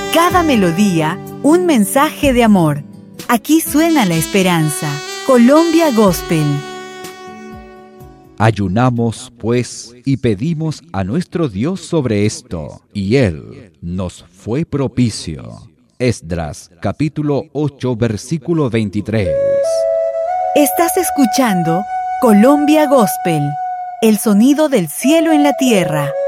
Cada melodía, un mensaje de amor. Aquí suena la esperanza. Colombia Gospel. Ayunamos, pues, y pedimos a nuestro Dios sobre esto, y Él nos fue propicio. Esdras, capítulo 8, versículo 23. Estás escuchando Colombia Gospel, el sonido del cielo en la tierra.